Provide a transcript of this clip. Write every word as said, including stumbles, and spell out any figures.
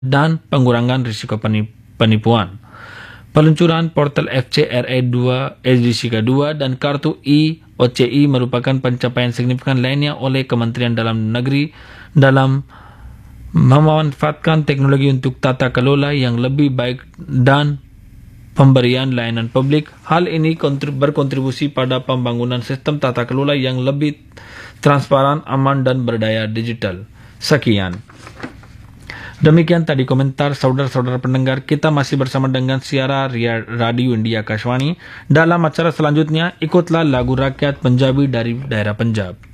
dan pengurangan risiko penipuan. Peluncuran portal F C R A dua, S D C K dua dan kartu I O C I merupakan pencapaian signifikan lainnya oleh Kementerian Dalam Negeri dalam memanfaatkan teknologi untuk tata kelola yang lebih baik dan pemberian layanan publik. Hal ini berkontribusi pada pembangunan sistem tata kelola yang lebih transparan, aman, dan berdaya digital. Sekian. Demikian tadi komentar saudara-saudara pendengar. Kita masih bersama dengan siaran Radio India Kashwani. Dalam acara selanjutnya, ikutlah lagu rakyat Punjabi dari daerah Punjab.